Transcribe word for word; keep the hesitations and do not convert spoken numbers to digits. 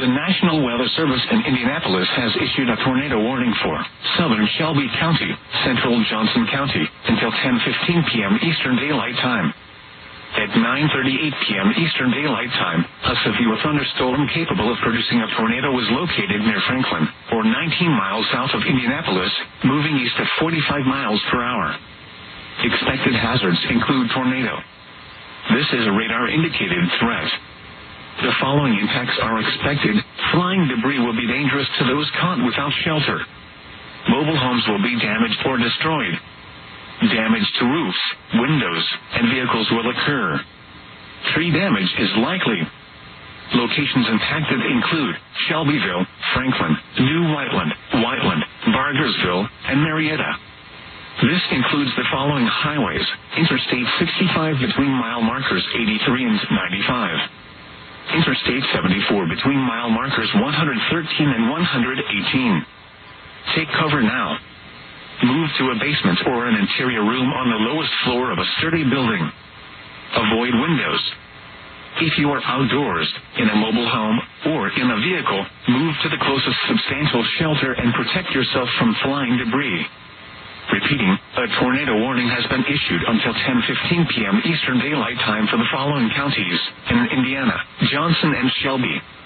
The National Weather Service in Indianapolis has issued a tornado warning for southern Shelby County, central Johnson County, until ten fifteen p.m. Eastern Daylight Time. At nine thirty-eight p.m. Eastern Daylight Time, a severe thunderstorm capable of producing a tornado was located near Franklin, or nineteen miles south of Indianapolis, moving east at forty-five miles per hour. Expected hazards include tornado. This is a radar-indicated threat. The following impacts are expected. Flying debris will be dangerous to those caught without shelter. Mobile homes will be damaged or destroyed. Damage to roofs, windows, and vehicles will occur. Tree damage is likely. Locations impacted include Shelbyville, Franklin, New Whiteland, Whiteland, Bargersville, and Marietta. This includes the following highways: Interstate sixty-five between mile markers eighty-three and ninety-five. Interstate seventy-four between mile markers one hundred thirteen and one hundred eighteen. Take cover now. Move to a basement or an interior room on the lowest floor of a sturdy building. Avoid windows. If you are outdoors, in a mobile home, or in a vehicle, move to the closest substantial shelter and protect yourself from flying debris. Repeating, a tornado warning has been issued until ten fifteen p.m. Eastern Daylight Time for the following counties in Indiana: Johnson and Shelby,